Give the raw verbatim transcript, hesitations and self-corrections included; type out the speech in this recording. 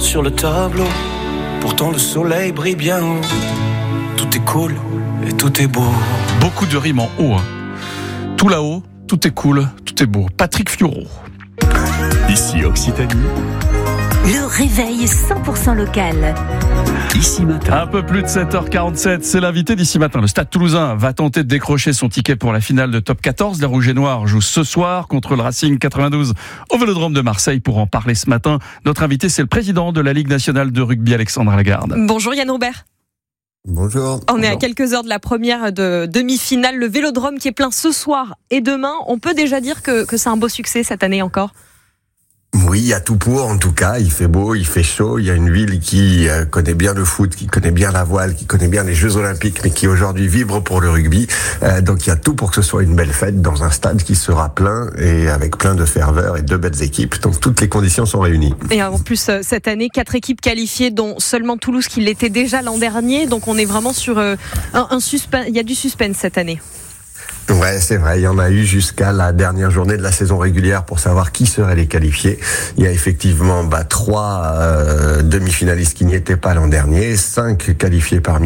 sur le tableau. Pourtant le soleil brille bien haut. Tout est cool et tout est beau. Beaucoup de rimes en haut. Hein. Tout là-haut, tout est cool, tout est beau. Patrick Fiorot. Ici Occitanie. Le réveil cent pour cent local. Ici Matin. Un peu plus de sept heures quarante-sept, c'est l'invité d'Ici Matin. Le Stade Toulousain va tenter de décrocher son ticket pour la finale de Top quatorze. Les Rouges et Noirs jouent ce soir contre le Racing quatre-vingt-douze au Vélodrome de Marseille. Pour en parler ce matin, notre invité, c'est le président de la Ligue nationale de rugby, Alexandre Lagarde. Bonjour Yann Robert. Bonjour. On est Bonjour. à quelques heures de la première de demi-finale. Le Vélodrome qui est plein ce soir et demain. On peut déjà dire que, que c'est un beau succès cette année encore. Oui, il y a tout pour, en tout cas. Il fait beau, il fait chaud. Il y a une ville qui euh, connaît bien le foot, qui connaît bien la voile, qui connaît bien les Jeux Olympiques, mais qui aujourd'hui vibre pour le rugby. Euh, donc il y a tout pour que ce soit une belle fête dans un stade qui sera plein et avec plein de ferveur et deux belles équipes. Donc toutes les conditions sont réunies. Et en plus, cette année, quatre équipes qualifiées, dont seulement Toulouse qui l'était déjà l'an dernier. Donc on est vraiment sur euh, un, un suspense. Il y a du suspense cette année. Ouais, c'est vrai, il y en a eu jusqu'à la dernière journée de la saison régulière pour savoir qui seraient les qualifiés. Il y a effectivement bah, trois euh, demi-finalistes qui n'y étaient pas l'an dernier, cinq qualifiés parmi